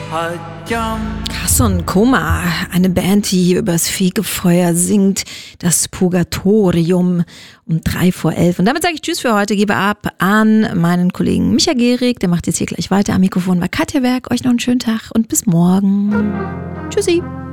Carson Coma, eine Band, die übers Fegefeuer singt, das Purgatorium um 11:03. Und damit sage ich Tschüss für heute, gebe ab an meinen Kollegen Micha Gehrig, der macht jetzt hier gleich weiter. Am Mikrofon war Katja Werk, euch noch einen schönen Tag und bis morgen. Tschüssi.